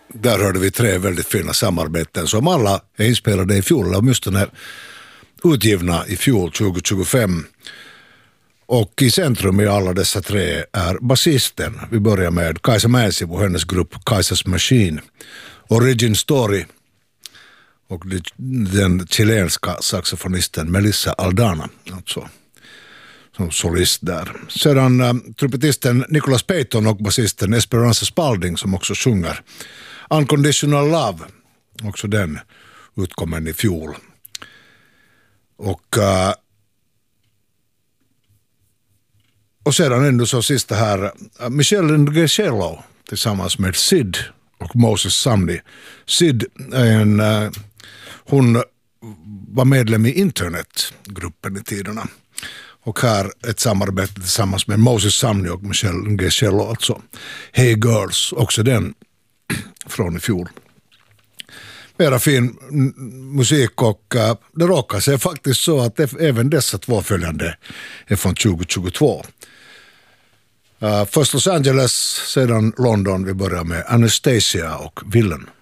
Där hörde vi 3 väldigt fina samarbeten som alla är inspelade i fjol, åtminstone utgivna i fjol 2025. Och i centrum i alla dessa 3 är basisten. Vi börjar med Kaisa Mänsimo och hennes grupp Kaisas Machine. Origin Story och den chilenska saxofonisten Melissa Aldana, alltså som solist där. Sedan trumpetisten Nicholas Payton och basisten Esperanza Spalding som också sjunger Unconditional Love, också den utkommen i fjol. Och sedan ändå så sista här Michelle Ngecello tillsammans med Sid och Moses Sumney. Sid är hon var medlem i internetgruppen i tiderna. Och här ett samarbete tillsammans med Moses Sumney och Michelle Ngecello, alltså Hey Girls, också den från i fjol. Mera fin musik och det råkar sig faktiskt så att även dessa 2 följande är från 2022. Först Los Angeles, sedan London. Vi börjar med Anastasia och Villain.